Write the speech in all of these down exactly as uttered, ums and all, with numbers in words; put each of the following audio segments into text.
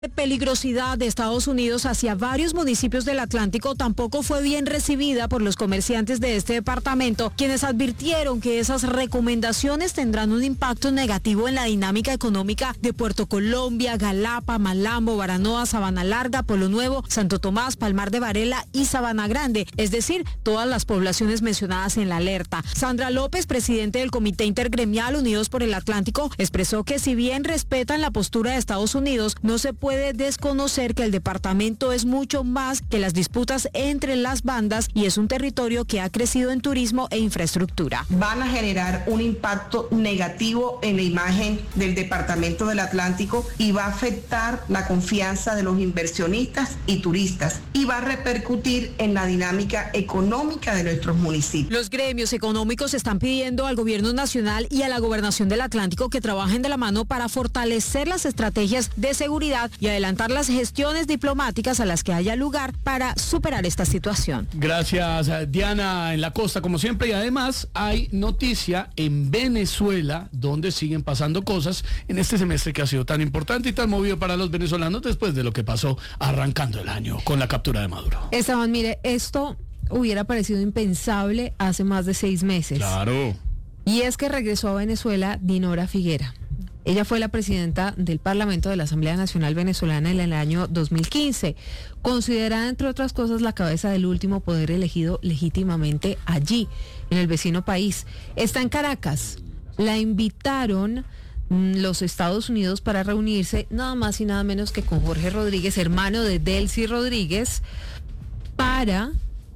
La peligrosidad de Estados Unidos hacia varios municipios del Atlántico tampoco fue bien recibida por los comerciantes de este departamento, quienes advirtieron que esas recomendaciones tendrán un impacto negativo en la dinámica económica de Puerto Colombia, Galapa, Malambo, Baranoa, Sabana Larga, Polo Nuevo, Santo Tomás, Palmar de Varela y Sabana Grande, es decir, todas las poblaciones mencionadas en la alerta. Sandra López, presidente del Comité Intergremial Unidos por el Atlántico, expresó que si bien respetan la postura de Estados Unidos, no se puede puede desconocer que el departamento es mucho más que las disputas entre las bandas y es un territorio que ha crecido en turismo e infraestructura. Van a generar un impacto negativo en la imagen del departamento del Atlántico y va a afectar la confianza de los inversionistas y turistas y va a repercutir en la dinámica económica de nuestros municipios. Los gremios económicos están pidiendo al gobierno nacional y a la gobernación del Atlántico que trabajen de la mano para fortalecer las estrategias de seguridad y adelantar las gestiones diplomáticas a las que haya lugar para superar esta situación. Gracias, Diana, en la costa como siempre, y además hay noticia en Venezuela donde siguen pasando cosas en este semestre que ha sido tan importante y tan movido para los venezolanos después de lo que pasó arrancando el año con la captura de Maduro. Esteban, mire, esto hubiera parecido impensable hace más de seis meses. Claro. Y es que regresó a Venezuela Dinora Figuera. Ella fue la presidenta del Parlamento de la Asamblea Nacional Venezolana en el año dos mil quince, considerada entre otras cosas la cabeza del último poder elegido legítimamente allí, en el vecino país. Está en Caracas. La invitaron mmm, los Estados Unidos para reunirse nada más y nada menos que con Jorge Rodríguez, hermano de Delcy Rodríguez, para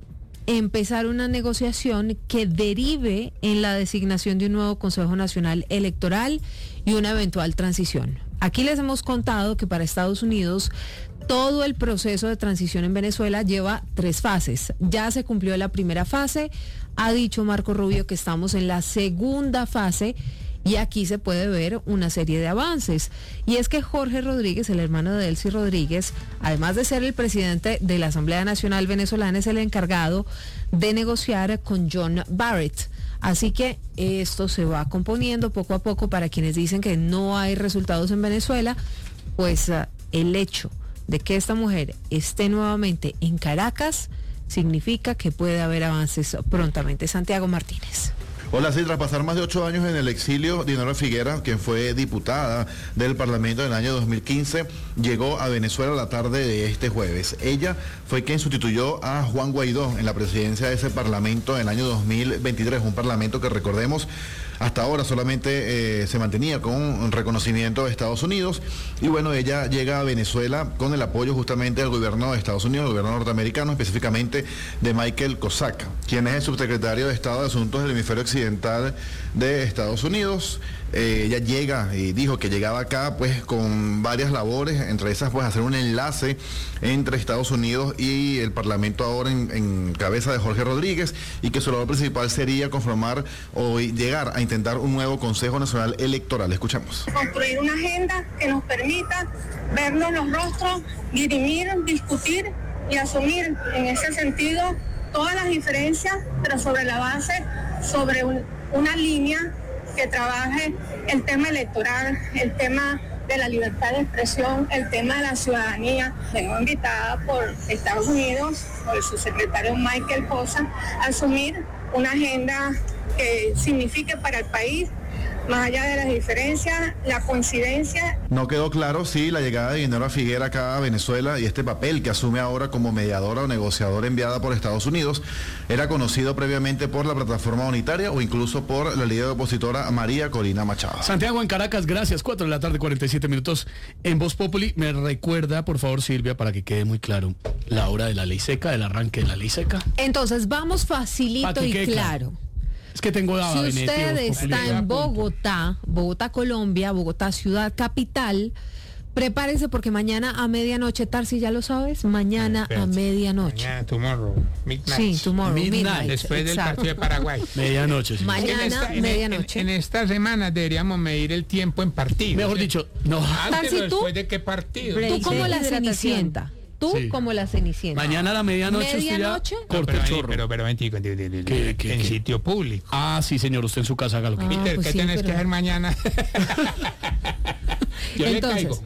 empezar una negociación que derive en la designación de un nuevo Consejo Nacional Electoral y una eventual transición. Aquí les hemos contado que para Estados Unidos todo el proceso de transición en Venezuela lleva tres fases. Ya se cumplió la primera fase, ha dicho Marco Rubio que estamos en la segunda fase y aquí se puede ver una serie de avances. Y es que Jorge Rodríguez, el hermano de Delcy Rodríguez, además de ser el presidente de la Asamblea Nacional Venezolana, es el encargado de negociar con John Barrett. Así que esto se va componiendo poco a poco. Para quienes dicen que no hay resultados en Venezuela, pues uh, el hecho de que esta mujer esté nuevamente en Caracas significa que puede haber avances prontamente. Santiago Martínez. Hola, sí, tras pasar más de ocho años en el exilio, Dinora Figuera, quien fue diputada del Parlamento en el año dos mil quince, llegó a Venezuela la tarde de este jueves. Ella fue quien sustituyó a Juan Guaidó en la presidencia de ese Parlamento en el año dos mil veintitrés, un Parlamento que, recordemos, hasta ahora solamente eh, se mantenía con un reconocimiento de Estados Unidos. Y bueno, ella llega a Venezuela con el apoyo justamente del gobierno de Estados Unidos, el gobierno norteamericano, específicamente de Michael Kosak, quien es el subsecretario de Estado de Asuntos del Hemisferio Occidental de Estados Unidos. Eh, ella llega y dijo que llegaba acá pues con varias labores, entre esas pues hacer un enlace entre Estados Unidos y el Parlamento ahora en, en cabeza de Jorge Rodríguez, y que su labor principal sería conformar o llegar a intentar un nuevo Consejo Nacional Electoral. Escuchamos. Construir una agenda que nos permita vernos los rostros, dirimir, discutir y asumir en ese sentido todas las diferencias, pero sobre la base, sobre un, una línea que trabaje el tema electoral, el tema de la libertad de expresión, el tema de la ciudadanía. Vengo invitada por Estados Unidos, por el subsecretario Michael Kosak, a asumir una agenda que signifique para el país, más allá de las diferencias, la coincidencia. No quedó claro si la llegada de Dinora Figuera acá a Venezuela y este papel que asume ahora como mediadora o negociadora enviada por Estados Unidos era conocido previamente por la plataforma unitaria o incluso por la líder opositora María Corina Machado. Santiago en Caracas, gracias. cuatro de la tarde, cuarenta y siete minutos en Voz Populi. Me recuerda, por favor, Silvia, para que quede muy claro, la hora de la ley seca, el arranque de la ley seca. Entonces vamos facilito y claro. Es que tengo Si usted está en Bogotá, Bogotá, Colombia, Bogotá, ciudad capital, prepárense porque mañana a medianoche, Tarsi, ¿ya lo sabes? Mañana a medianoche. Mañana, tomorrow, midnight. Sí, tomorrow, midnight. midnight. Después Exacto. del partido de Paraguay. Medianoche. Sí. Mañana, en esta, en, medianoche. En, en esta semana deberíamos medir el tiempo en partidos. Mejor dicho, no. Antes Tarsi, o ¿tú? después de qué partido. Tú como la Cenicienta. Tú Sí. como la Cenicienta. Mañana a la medianoche, ¿Medianoche? usted ya corta pero, el chorro. pero, pero, veinticinco, en ¿Qué, qué, qué? sitio público. Ah, sí, señor, usted en su casa haga lo que Ah, quiera. Peter, pues ¿qué sí, tenés pero- que hacer mañana? Yo Entonces, le caigo.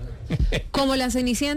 Como la Cenicienta.